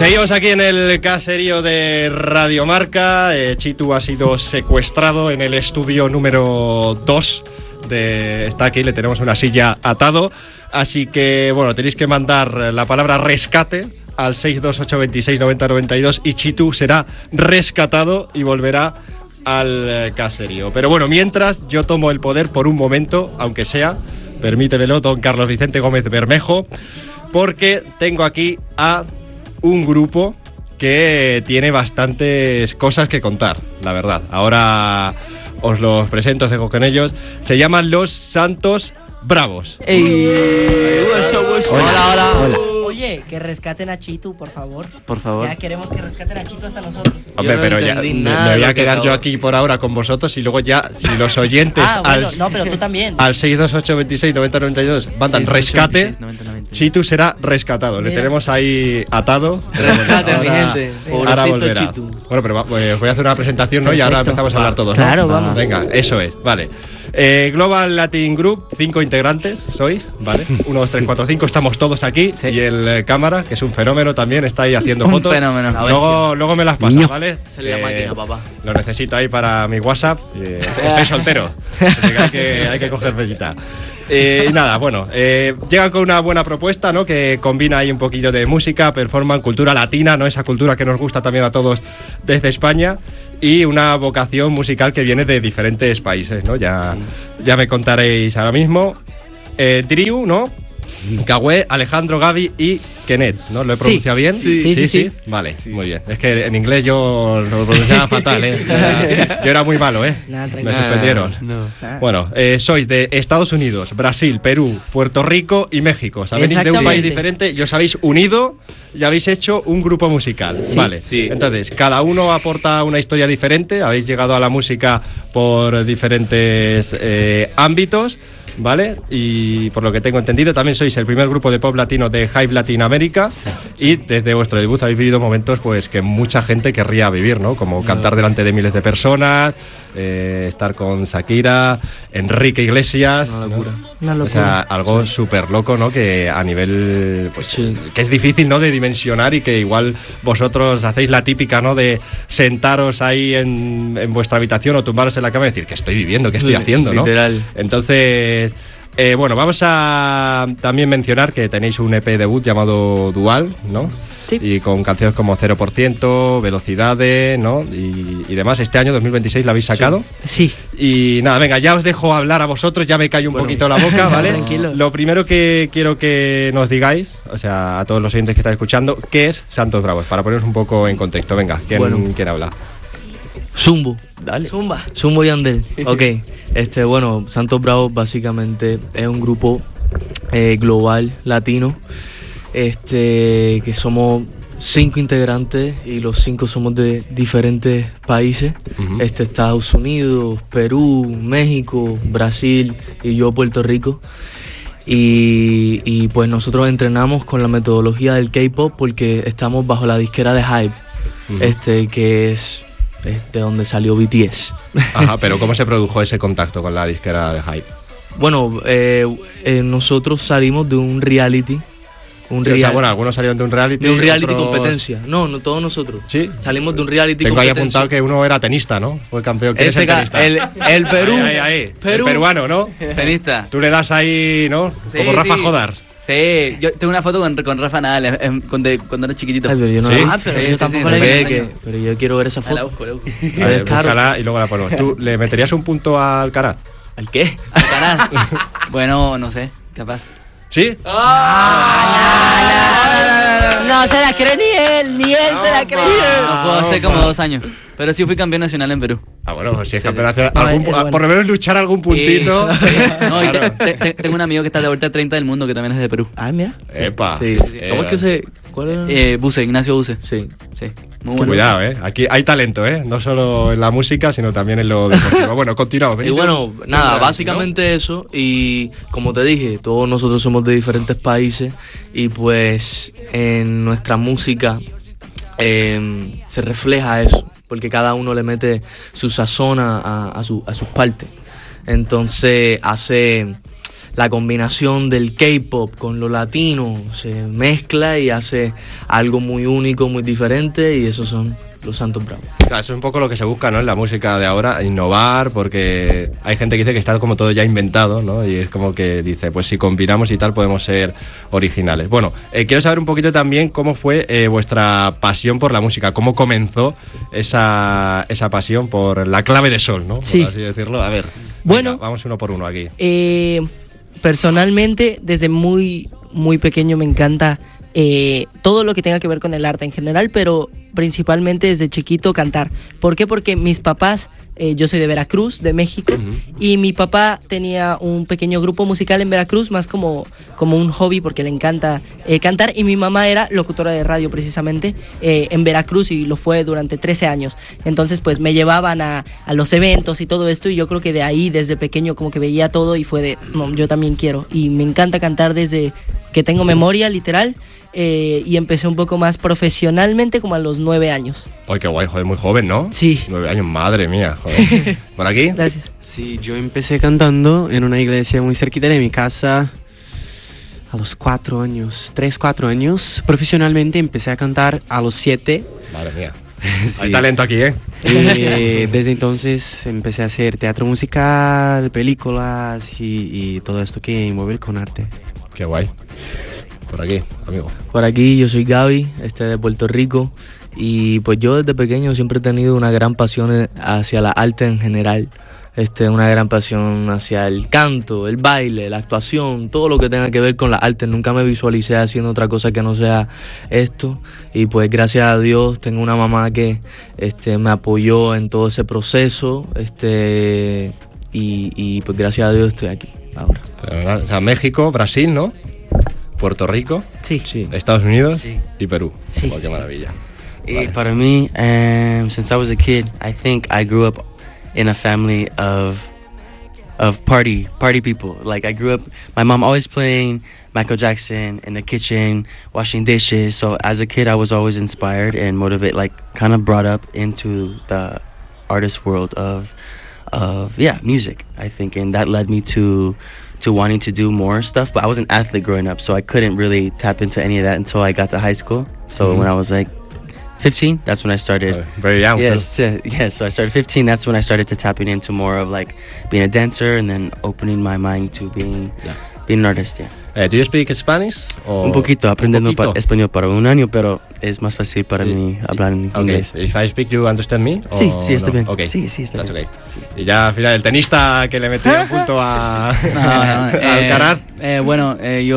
Seguimos aquí en el caserío de Radio Marca. Chitu ha sido secuestrado en el estudio número 2. Está aquí, le tenemos una silla atado. Así que, bueno, tenéis que mandar la palabra rescate al 628269092 y Chitu será rescatado y volverá al caserío. Pero bueno, mientras yo tomo el poder por un momento, aunque sea, permítemelo, don Carlos Vicente Gómez Bermejo, porque tengo aquí a un grupo que tiene bastantes cosas que contar, la verdad. Ahora os los presento, os dejo con ellos. Se llaman Los Santos Bravos. Hola. Oye, que rescaten a Chitu, por favor. Por favor. Ya queremos que rescaten a Chitu hasta nosotros. Hombre, pero ya me voy a quedar yo aquí por ahora con vosotros y luego ya, si los oyentes no, pero tú también. al 628269092 mandan rescate, Chitu será rescatado. Mira. Le tenemos ahí atado. Rescate, mi gente. Ahora volverá. Chitu. Bueno, pero voy a hacer una presentación, ¿no? Perfecto. Y ahora empezamos a hablar todos, ¿no? Claro, vamos. Venga, eso es, vale. Global Latin Group, 5 integrantes sois, ¿vale? 1, 2, 3, 4, 5, estamos todos aquí. Sí. Y el cámara, que es un fenómeno también, está ahí haciendo fotos. Un fenómeno. Luego me las pasas, ¿vale? Esa es la máquina, papá. Lo necesito ahí para mi WhatsApp. Estoy soltero. hay que coger bellita. Y nada, bueno, llegan con una buena propuesta, ¿no? Que combina ahí un poquillo de música, performance, cultura latina, ¿no? Esa cultura que nos gusta también a todos desde España. Y una vocación musical que viene de diferentes países, ¿no? Ya me contaréis ahora mismo. Driu, ¿no? Kawé, Alejandro, Gaby y Kenneth, ¿no? ¿Lo he pronunciado bien? Sí. Vale, sí. Muy bien. Es que en inglés yo lo pronunciaba fatal, ¿eh? Yo era muy malo, ¿eh? Me suspendieron. Bueno, sois de Estados Unidos, Brasil, Perú, Puerto Rico y México. O sea, venís de un país diferente y os habéis unido y habéis hecho un grupo musical. Sí. Vale. Sí. Entonces, cada uno aporta una historia diferente. Habéis llegado a la música por diferentes ámbitos. ¿Vale? Y por lo que tengo entendido, también sois el primer grupo de pop latino de Hype Latinoamérica. Y desde vuestro debut habéis vivido momentos pues que mucha gente querría vivir, ¿no? Como cantar delante de miles de personas, estar con Shakira, Enrique Iglesias. Una locura. ¿no? O sea, algo súper loco, ¿no? Que a nivel, pues, que es difícil, ¿no? De dimensionar y que igual vosotros hacéis la típica, ¿no? De sentaros ahí en vuestra habitación o tumbaros en la cama y decir, ¿qué estoy viviendo? ¿Qué estoy haciendo? ¿no? Literal. Entonces, bueno, vamos a también mencionar que tenéis un EP debut llamado Dual, ¿no? Sí. Y con canciones como 0%, Velocidades, ¿no? Y demás. Este año, 2026, ¿la habéis sacado? Sí. Y nada, venga, ya os dejo hablar a vosotros, ya me callo un poquito la boca, ¿vale? Tranquilo. Lo primero que quiero que nos digáis, o sea, a todos los oyentes que están escuchando, ¿qué es Santos Bravos? Para poneros un poco en contexto. Venga, ¿quién habla? Zumbo. Dale. Zumbo y Andel. Ok. Bueno, Santos Bravos básicamente es un grupo global latino. Que somos 5 integrantes y los 5 somos de diferentes países. Uh-huh. Estados Unidos, Perú, México, Brasil y yo Puerto Rico. Y pues nosotros entrenamos con la metodología del K-pop porque estamos bajo la disquera de Hype, uh-huh. Que es de donde salió BTS. Ajá, pero ¿cómo se produjo ese contacto con la disquera de Hype? Bueno, nosotros salimos de un reality. O sea, bueno, algunos salieron de un reality. De un reality otros... competencia. No, todos nosotros. Sí. Salimos de un reality Tengo competencia. Tengo ahí apuntado que uno era tenista, ¿no? Fue el campeón. ¿Quién es el tenista? El Perú. Ahí. Perú. El peruano, ¿no? Tenista. Tú le das ahí, ¿no? Sí, como Rafa Jodar. Sí, yo tengo una foto con Rafa Nadal cuando era chiquitito. Ay, pero yo no ¿Sí? Yo tampoco la he visto. Pero yo quiero ver esa foto. La busco. Búscala y luego la ponemos. ¿Tú le meterías un punto al Alcaraz? ¿Al qué? ¿Al Alcaraz? Bueno, no sé, capaz. ¿Sí? No se la cree ni él se la cree. No puedo hacer como 2 años. Pero sí fui campeón nacional en Perú. Ah, bueno, pues si es campeón nacional, por lo menos luchar algún puntito. Sí. No, y tengo un amigo que está de vuelta 30 del mundo que también es de Perú. Ah, mira. Epa. Sí. ¿Cómo es que se...? ¿Cuál era? Buse, Ignacio Buse. Sí. Muy bueno. Cuidado, aquí hay talento, no solo en la música, sino también en lo deportivo. Bueno, continuamos. Y bueno, nada, básicamente, ¿no? Eso. Y como te dije, todos nosotros somos de diferentes países y pues en nuestra música se refleja eso, porque cada uno le mete su sazón a sus partes. Entonces hace la combinación del K-pop con lo latino se mezcla y hace algo muy único, muy diferente, y esos son los Santos Bravos. Claro, eso es un poco lo que se busca, ¿no?, en la música de ahora, innovar, porque hay gente que dice que está como todo ya inventado, ¿no? Y es como que dice, pues si combinamos y tal podemos ser originales. Bueno, quiero saber un poquito también cómo fue vuestra pasión por la música, cómo comenzó esa pasión por la clave de sol, ¿no? Sí. Por así decirlo. A ver, Bueno, venga, vamos uno por uno aquí. Personalmente, desde muy, muy pequeño me encanta todo lo que tenga que ver con el arte en general, pero principalmente desde chiquito cantar. ¿Por qué? Porque mis papás, yo soy de Veracruz, de México, y mi papá tenía un pequeño grupo musical en Veracruz, más como un hobby porque le encanta cantar, y mi mamá era locutora de radio precisamente en Veracruz, y lo fue durante 13 años. Entonces pues me llevaban a los eventos y todo esto, y yo creo que de ahí desde pequeño como que veía todo y fue de, no, yo también quiero, y me encanta cantar desde que tengo memoria, literal. Y empecé un poco más profesionalmente como a los 9 años. Ay, qué guay, joder, muy joven, ¿no? Sí. 9 años, madre mía, joder. ¿Por aquí? Gracias. Sí, yo empecé cantando en una iglesia muy cerquita de mi casa a los 4 años, 3, 4 años. Profesionalmente empecé a cantar a los 7. Madre mía. Sí. Hay talento aquí, ¿eh? Y desde entonces empecé a hacer teatro musical, películas y todo esto que envuelve con arte. Qué guay. Por aquí, amigo. Por aquí yo soy Gaby, de Puerto Rico, y pues yo desde pequeño siempre he tenido una gran pasión hacia la arte en general. Una gran pasión hacia el canto, el baile, la actuación, todo lo que tenga que ver con la arte. Nunca me visualicé haciendo otra cosa que no sea esto, y pues gracias a Dios tengo una mamá que me apoyó en todo ese proceso, y pues gracias a Dios estoy aquí ahora. O sea, México, Brasil, ¿no? Puerto Rico, Sí. Sí. Estados Unidos Sí. y Perú. Sí. Oh, qué maravilla. Y para mí, since I was a kid, I think I grew up in a family of party people. Like I grew up, my mom always playing Michael Jackson in the kitchen, washing dishes. So as a kid, I was always inspired and motivated, like kind of brought up into the artist world of music, I think, and that led me to wanting to do more stuff. But I was an athlete growing up, so I couldn't really tap into any of that until I got to high school. So when I was like 15, that's when I started. Very young. Yes, so I started 15. That's when I started to tapping into more of like being a dancer and then opening my mind to being an artist. Yeah. Do you speak Spanish? Un poquito, aprendiendo un poquito? español para un año, pero es más fácil para mí hablar en inglés. Okay. If I speak, you understand me? Sí, or sí, está no? bien. Okay. Sí, está That's bien. okay. Y ya al final el tenista que le metió un punto a Alcaraz. Bueno,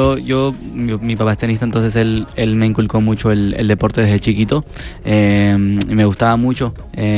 mi papá es tenista, entonces él me inculcó mucho el deporte desde chiquito, y me gustaba mucho,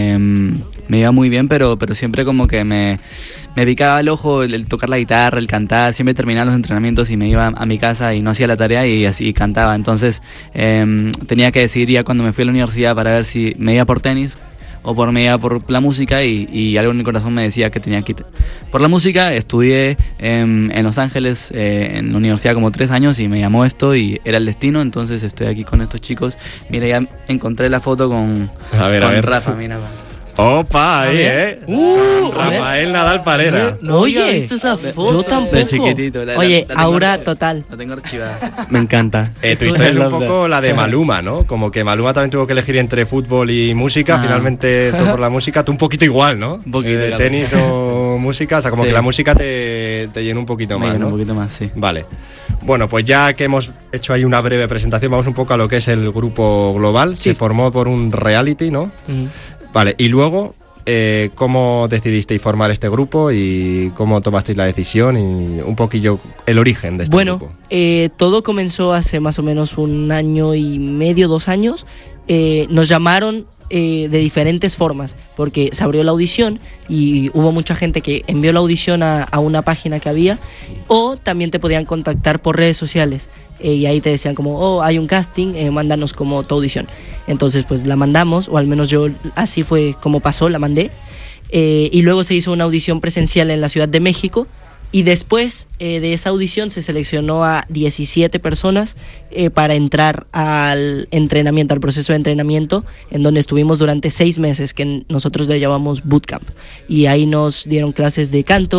me iba muy bien, pero siempre como que me picaba el ojo el tocar la guitarra, el cantar. Siempre terminaba los entrenamientos y me iba a mi casa y no hacía la tarea y así cantaba. Entonces tenía que decidir ya cuando me fui a la universidad para ver si me iba por tenis o me iba por la música, y algo en mi corazón me decía que tenía que ir por la música. Estudié en Los Ángeles, en la universidad, como 3 años, y me llamó esto y era el destino. Entonces estoy aquí con estos chicos. Mira, ya encontré la foto con Rafa, mira. Opa, ahí, Rafael Nadal Parera. No, oye, ¿has visto esa foto? yo tampoco. De chiquitito. Oye, la tengo aura archivada. total. La tengo archivada. Me encanta. Tu historia es un Love poco la de Maluma, ¿no? Como que Maluma también tuvo que elegir entre fútbol y música. Ah. Finalmente tú por la música, tú un poquito igual, ¿no? Un poquito, claro. Tenis o música, o sea, como Sí. que la música te llena un poquito Me más, llena ¿no? un poquito más, sí. Vale. Bueno, pues ya que hemos hecho ahí una breve presentación, vamos un poco a lo que es el grupo global. Sí. Se formó por un reality, ¿no? Vale, y luego, ¿cómo decidisteis formar este grupo y cómo tomasteis la decisión y un poquillo el origen de este Bueno, grupo? todo comenzó hace más o menos 1 año y medio, 2 años. Nos llamaron de diferentes formas, porque se abrió la audición y hubo mucha gente que envió la audición a una página que había, o también te podían contactar por redes sociales. Y ahí te decían como, hay un casting, mándanos como tu audición. Entonces pues la mandamos, o al menos yo así fue como pasó, la mandé. Y luego se hizo una audición presencial en la Ciudad de México, y después de esa audición se seleccionó a 17 personas para entrar al entrenamiento, al proceso de entrenamiento, en donde estuvimos durante 6 meses, que nosotros le llamamos bootcamp. Y ahí nos dieron clases de canto,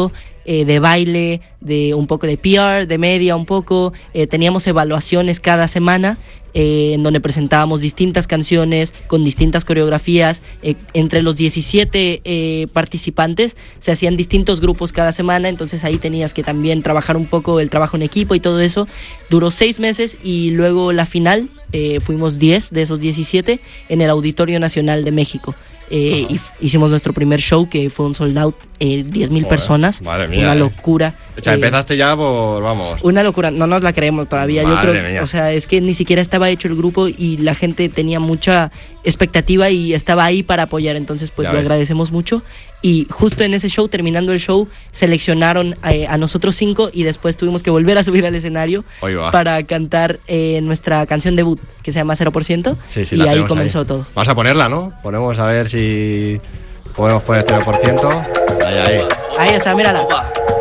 de baile, de un poco de PR, de media un poco. Teníamos evaluaciones cada semana en donde presentábamos distintas canciones con distintas coreografías. Entre los 17 participantes se hacían distintos grupos cada semana, entonces ahí tenías que también trabajar un poco el trabajo en equipo y todo eso. Duró 6 meses y luego la final, fuimos 10 de esos 17 en el Auditorio Nacional de México. Hicimos nuestro primer show que fue un sold out, 10,000 personas. Madre mía, una locura. O sea, empezaste ya por, vamos. Una locura, no nos la creemos todavía. Madre Yo creo, mía. o sea, es que ni siquiera estaba hecho el grupo y la gente tenía mucha expectativa y estaba ahí para apoyar, entonces pues Ya lo ves. agradecemos mucho. Y justo en ese show, terminando el show, seleccionaron a nosotros 5 y después tuvimos que volver a subir al escenario Ahí va. para cantar nuestra canción debut, que se llama 0%, Sí, y la ahí tenemos comenzó todo. Vamos a ponerla, ¿no? Ponemos a ver si podemos poner 0%. Ahí. Ahí está, mírala. Opa.